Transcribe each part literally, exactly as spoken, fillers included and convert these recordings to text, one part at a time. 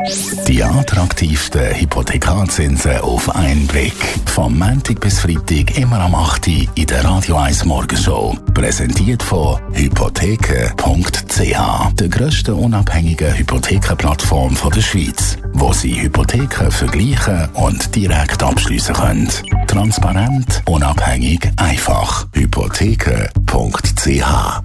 Die attraktivsten Hypothekarzinsen auf einen Blick. Vom Montag bis Freitag immer am acht Uhr in der Radio eins Morgenshow. Präsentiert von hypotheken punkt c h, der grössten unabhängigen Hypothekenplattform der Schweiz, wo Sie Hypotheken vergleichen und direkt abschliessen können. Transparent, unabhängig, einfach. hypotheken punkt c h.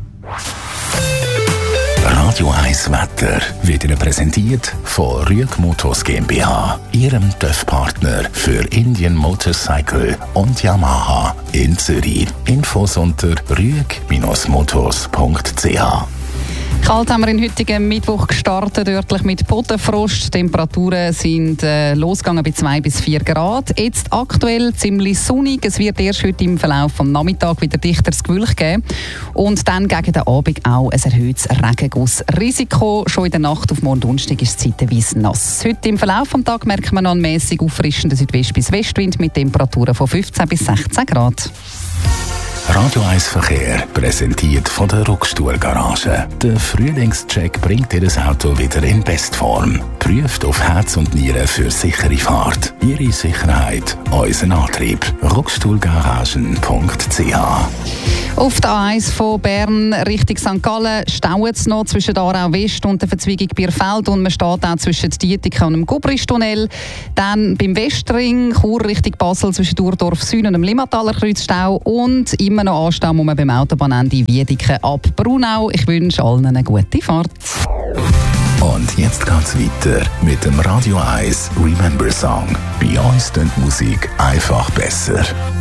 Radio eins Wetter wird Ihnen präsentiert von Rüeg Motors GmbH, Ihrem T Ö F-Partner für Indian Motorcycle und Yamaha in Zürich. Infos unter rüeg Motors punkt c h. Kalt haben wir in heutigen Mittwoch gestartet, örtlich mit Bodenfrost. Die Temperaturen sind äh, losgegangen bei zwei bis vier Grad. Jetzt aktuell ziemlich sonnig. Es wird erst heute im Verlauf des Nachmittags wieder dichteres Gewölk geben. Und dann gegen den Abend auch ein erhöhtes Regengussrisiko. Schon in der Nacht auf morgen Donnerstag ist es zeitweise nass. Heute im Verlauf des Tages merkt man noch einen mäßig auffrischenden Südwest- bis Westwind mit Temperaturen von fünfzehn bis sechzehn Grad. Radio eins Verkehr präsentiert von der Ruckstuhl Garage. Der Frühlingscheck bringt Ihr Auto wieder in Bestform. Prüft auf Herz und Nieren für sichere Fahrt. Ihre Sicherheit, unser Antrieb. ruckstuhlgaragen punkt c h. Auf der A eins von Bern Richtung Sankt Gallen staut es noch zwischen Aarau West und der Verzweigung Bierfeld und man steht auch zwischen Dietika und dem Gubristunnel. Dann beim Westring Chur Richtung Basel zwischen Durdorf Süd und dem Limmataler Kreuzstau und immer noch Anstau muss man beim Autobahnende Wiedeke ab Brunau. Ich wünsche allen eine gute Fahrt. Und jetzt geht's weiter mit dem Radio eins Remember Song. Bei uns klingt Musik einfach besser.